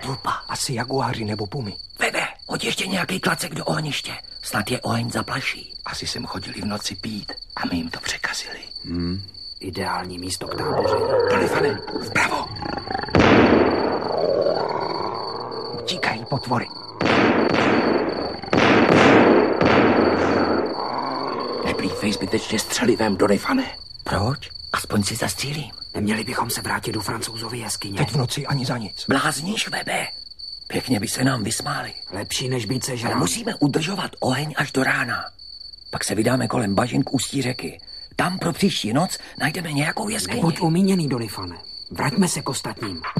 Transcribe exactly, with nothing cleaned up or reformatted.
trupa. Asi jaguáři nebo pumy. Vebe, hoď ještě nějaký klacek do ohniště. Snad je oheň zaplaší. Asi sem chodili v noci pít a my jim to překazili. Hmm. Ideální místo k táboření. Donifane, vpravo. Utíkají potvory. Neplýtvej zbytečně střelivém, Donifane. Proč? Aspoň si zastřílím. Neměli bychom se vrátit do Francouzovy jeskyně. Teď v noci ani za nic. Blázníš, Vebe. Pěkně by se nám vysmáli. Lepší, než být sežrán. Ale musíme udržovat oheň až do rána. Pak se vydáme kolem bažin k ústí řeky. Tam pro příští noc najdeme nějakou jeskyni. Nebuď umíněný, Donifane. Vraťme se k ostatním.